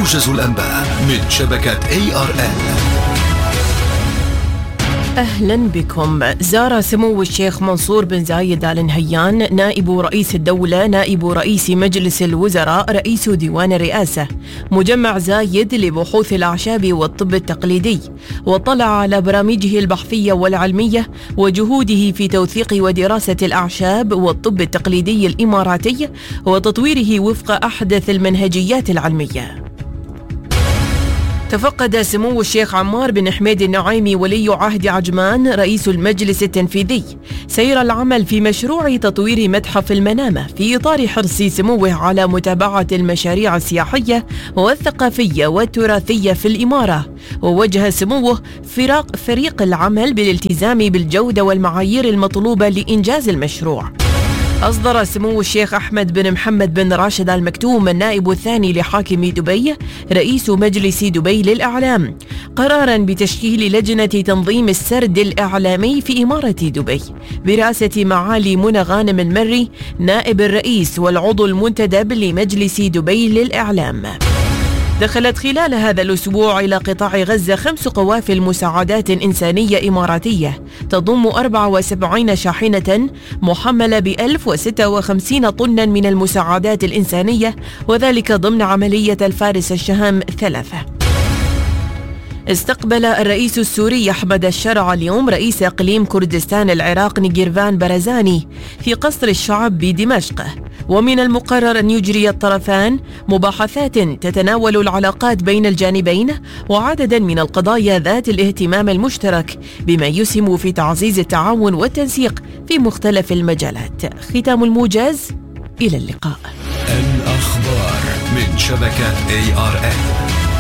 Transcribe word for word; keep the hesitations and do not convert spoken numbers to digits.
موجز الأنباء من شبكة إيه آر إل. أهلا بكم. زار سمو الشيخ منصور بن زايد آل نهيان نائب رئيس الدولة نائب رئيس مجلس الوزراء رئيس ديوان الرئاسة مجمع زايد لبحوث الأعشاب والطب التقليدي، واطلع على برامجه البحثية والعلمية وجهوده في توثيق ودراسة الأعشاب والطب التقليدي الإماراتي وتطويره وفق أحدث المنهجيات العلمية. تفقد سمو الشيخ عمار بن حميد النعيمي ولي عهد عجمان رئيس المجلس التنفيذي سير العمل في مشروع تطوير متحف المنامة في إطار حرص سموه على متابعة المشاريع السياحية والثقافية والتراثية في الإمارة، ووجه سموه فريق فريق العمل بالالتزام بالجودة والمعايير المطلوبة لإنجاز المشروع. أصدر سمو الشيخ أحمد بن محمد بن راشد آل مكتوم النائب الثاني لحاكم دبي رئيس مجلس دبي للإعلام قراراً بتشكيل لجنة تنظيم السرد الإعلامي في إمارة دبي برئاسة معالي منى غانم المري نائب الرئيس والعضو المنتدب لمجلس دبي للإعلام. دخلت خلال هذا الأسبوع إلى قطاع غزة خمس قوافل مساعدات إنسانية إماراتية تضم أربعة وسبعين شاحنة محملة ب ألف وستة وخمسين طنا من المساعدات الإنسانية، وذلك ضمن عملية الفارس الشهام ثلاثة. استقبل الرئيس السوري أحمد الشرع اليوم رئيس إقليم كردستان العراق نيجيرفان برزاني في قصر الشعب بدمشق، ومن المقرر أن يجري الطرفان مباحثات تتناول العلاقات بين الجانبين وعددا من القضايا ذات الاهتمام المشترك بما يسهم في تعزيز التعاون والتنسيق في مختلف المجالات. ختام الموجز، إلى اللقاء. الأخبار من شبكة إيه آر إل.